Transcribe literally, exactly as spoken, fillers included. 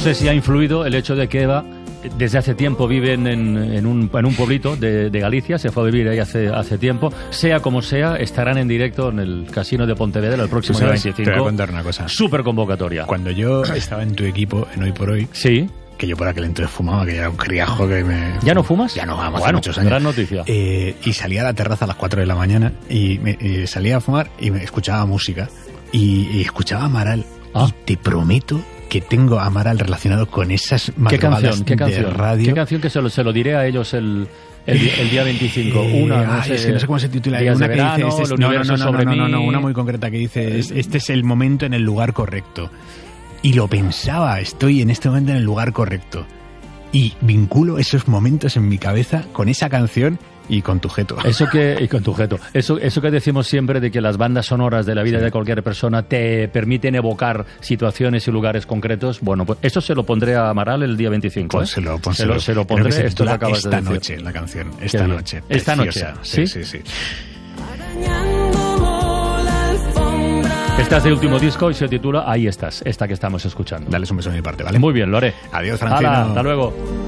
sé si ha influido el hecho de que Eva desde hace tiempo vive en, en, un, en un pueblito de, de Galicia, se fue a vivir ahí hace, hace tiempo. Sea como sea, estarán en directo en el Casino de Pontevedra el próximo día veinticinco. Te voy a contar una cosa. Súper convocatoria. Cuando yo estaba en tu equipo, en Hoy por Hoy, sí, que yo por aquel entonces fumaba, que ya era un criajo que me... ¿Ya no fumas? Ya no, vamos, bueno, hace muchos años. Gran noticia. Eh, y salía a la terraza a las cuatro de la mañana y, me, y salía a fumar y me escuchaba música y, y escuchaba a Amaral. Ah. Y te prometo que tengo a Amaral relacionado con esas madrugadas ¿Qué canción? ¿Qué canción? de radio. ¿Qué canción que se lo, se lo diré a ellos el... El día, el día veinticinco, eh, una, no ay, sé, es que no sé cómo se titula. Días una de que verano, dice, este es, el no, universo no, no, sobre no, no, mí. no, una muy concreta que dice, este es el momento en el lugar correcto. Y lo pensaba, estoy en este momento en el lugar correcto. Y vinculo esos momentos en mi cabeza con esa canción y con tu jeto. Eso que, y con tu jeto. Eso, eso que decimos siempre de que las bandas sonoras de la vida sí. de cualquier persona te permiten evocar situaciones y lugares concretos. Bueno, pues eso se lo pondré a Amaral el día veinticinco. Pues ¿eh? se, lo, pues se, lo, se lo pondré. Se esto que acabas esta de decir. noche, la canción. Esta noche. Esta preciosa. noche. Sí, sí, sí, sí. Esta es del último disco y se titula Ahí estás, esta que estamos escuchando. Dale un beso de mi parte, ¿vale? Muy bien, lo haré. Adiós, Francino. Hala, hasta luego.